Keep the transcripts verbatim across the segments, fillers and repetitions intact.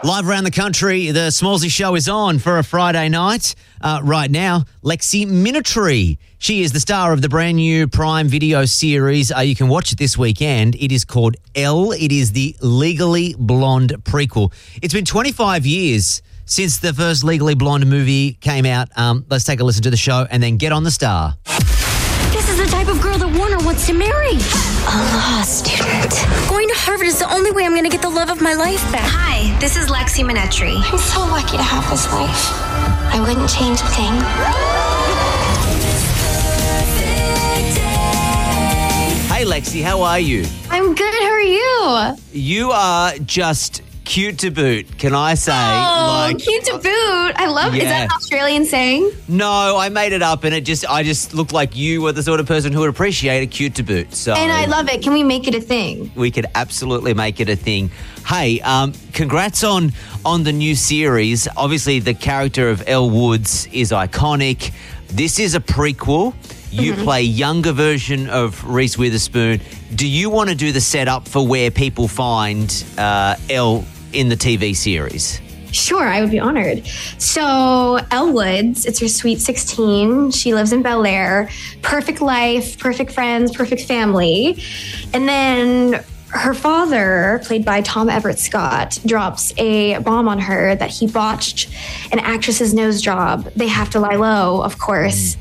Live around the country, the Smallsy Show is on for a Friday night. Uh, right now, Lexi Minatory. She is the star of the brand new Prime Video series. Uh, you can watch it this weekend. It is called Elle. It is the Legally Blonde prequel. It's been twenty-five years since the first Legally Blonde movie came out. Um, let's take a listen to the show and then get on the star. This is the type of girl that Warner wants to marry. A law student. Going to Harvard is the only way I'm going to get the love of my life back. Hi, this is Lexi Minatory. I'm so lucky to have this life. I wouldn't change a thing. Hey, Lexi, how are you? I'm good. How are you? You are just cute to boot, can I say? Oh, like, cute to boot. I love Yeah. Is that an Australian saying? No, I made it up, and it just I just looked like you were the sort of person who would appreciate a cute to boot. So, And I love it. Can we make it a thing? we could absolutely make it a thing. Hey, um, congrats on on the new series. Obviously, the character of Elle Woods is iconic. This is a prequel. You Mm-hmm. play a younger version of Reese Witherspoon. Do you want to do the setup for where people find uh, Elle in the T V series? Sure, I would be honored. So, Elle Woods, it's her sweet sixteen. She lives in Bel Air. Perfect life, perfect friends, perfect family. And then her father, played by Tom Everett Scott, drops a bomb on her that he botched an actress's nose job. They have to lie low, of course.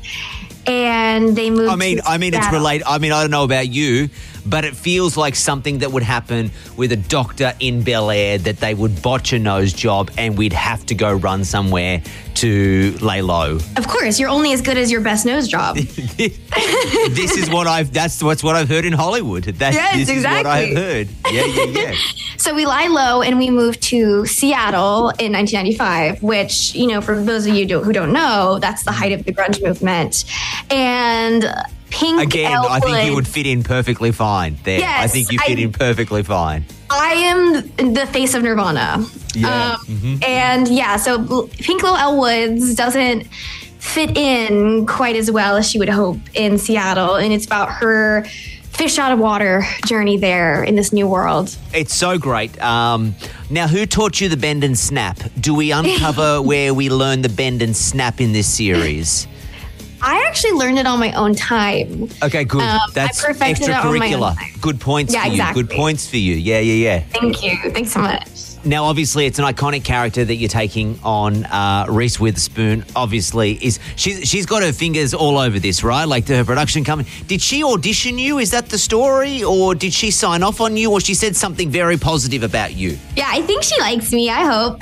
And they moved I mean, to I mean, it's Seattle. related. I mean, I don't know about you, but it feels like something that would happen with a doctor in Bel Air, that they would botch a nose job and we'd have to go run somewhere to lay low. Of course, you're only as good as your best nose job. This is what I've. That's what's what I've heard in Hollywood. That's, Yes, this is what I've exactly. heard. Yeah, yeah, yeah. So we lie low and we moved to Seattle in nineteen ninety-five, which, you know, for those of you do, who don't know, that's the height of the grunge movement. And Pink Again, Elle I think you would Woods- fit in perfectly fine there. I Yes, think you fit I- in perfectly fine. I am the face of Nirvana. Yeah. Um, Mhm. And yeah, so Pink Little Elle Woods doesn't fit in quite as well as she would hope in Seattle. And it's about her fish out of water journey there in this new world. It's so great. Um, now, who taught you the bend and snap? Do we uncover where we learn the bend and snap in this series? I actually learned it on my own time. Okay, good. Um, I That's perfected it on my own extracurricular. time. Good points Yeah, for you. exactly. Good points for you. Yeah, yeah, yeah. Thank you. Thanks so much. Now, obviously, it's an iconic character that you're taking on. Uh, Reese Witherspoon, obviously, is she's she's got her fingers all over this, right? Like her production company. Did she audition you? Is that the story, or did she sign off on you, or she said something very positive about you? Yeah, I think she likes me. I hope.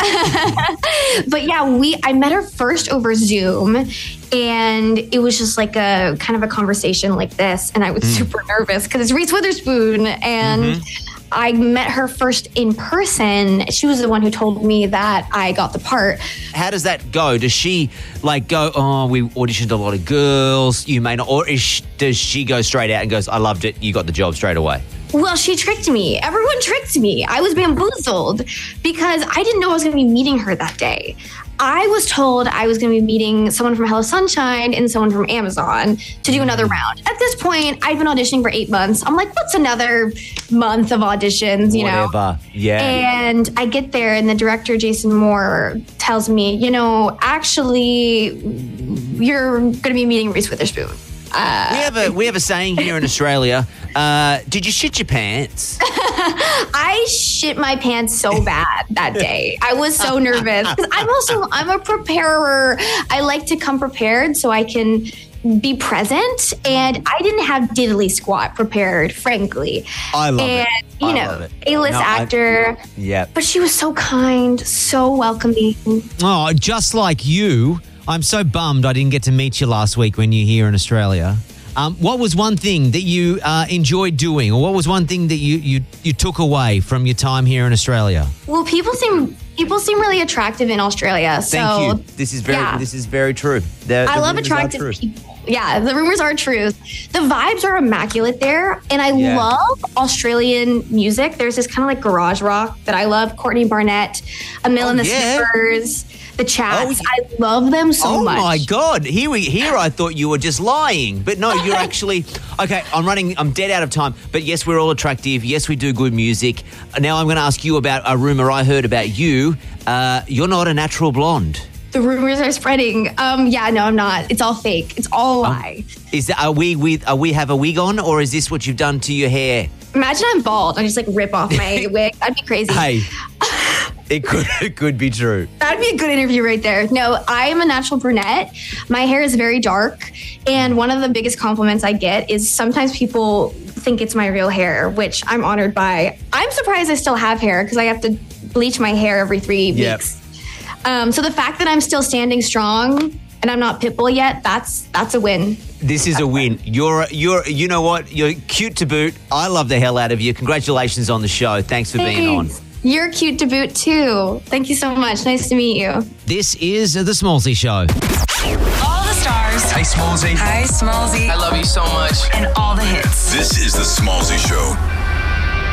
But yeah, we I met her first over Zoom, and it was just like a kind of a conversation like this, and I was super nervous because it's Reese Witherspoon, and I met her first in person. She was the one who told me that I got the part. How does that go? Does she like go, oh, we auditioned a lot of girls, you may not, or is she, does she go straight out and goes, I loved it, you got the job straight away? Well, she tricked me. Everyone tricked me. I was bamboozled because I didn't know I was going to be meeting her that day. I was told I was going to be meeting someone from Hello Sunshine and someone from Amazon to do another round. At this point, I've been auditioning for eight months. I'm like, what's another month of auditions, you know? Whatever. Yeah. And I get there, and the director, Jason Moore, tells me, you know, actually, you're going to be meeting Reese Witherspoon. Uh, we have a we have a saying here in Australia. Uh, did you shit your pants? I shit my pants so bad that day. I was so nervous. 'Cause I'm also, I'm a preparer. I like to come prepared so I can be present. And I didn't have diddly squat prepared, frankly. I love and, it. you I know, love it. A-list No, I- actor. Yeah. But she was so kind, so welcoming. Oh, just like you, I'm so bummed I didn't get to meet you last week when you're here in Australia. Um, what was one thing that you uh, enjoyed doing, or what was one thing that you, you you took away from your time here in Australia? Well, people seem people seem really attractive in Australia. So Thank you. This is very yeah. this is very true. The- I the love rumors are attractive true. people. Yeah, the rumors are true. The vibes are immaculate there. And I Yeah. love Australian music. There's this kind of like garage rock that I love. Courtney Barnett, Emil Oh, and the yeah. Snippers, the Chats. Oh, yeah. I love them so oh much. my God! Here we here. I thought you were just lying, but no, you're actually okay. I'm running. I'm dead out of time. But yes, we're all attractive. Yes, we do good music. Now I'm going to ask you about a rumor I heard about you. Uh, you're not a natural blonde. The rumors are spreading. Um, yeah, no, I'm not. It's all fake. It's all a lie. Is that are we with? Are we have a wig on, or is this what you've done to your hair? Imagine I'm bald. I just like rip off my wig. That'd be crazy. Hey, it could it could be true. That'd be a good interview right there. No, I'm a natural brunette. My hair is very dark. And one of the biggest compliments I get is sometimes people think it's my real hair, which I'm honored by. I'm surprised I still have hair because I have to bleach my hair every three Yep. weeks. Um, so the fact that I'm still standing strong and I'm not Pitbull yet, that's that's a win. This is a win. You're you're you know what? You're cute to boot. I love the hell out of you. Congratulations on the show. Thanks for being on. Thanks. You're cute to boot too. Thank you so much. Nice to meet you. This is the Smallsy Show. All the stars. Hey, Smallsy. Hi, Smallsy. I love you so much. And all the hits. This is the Smallsy Show.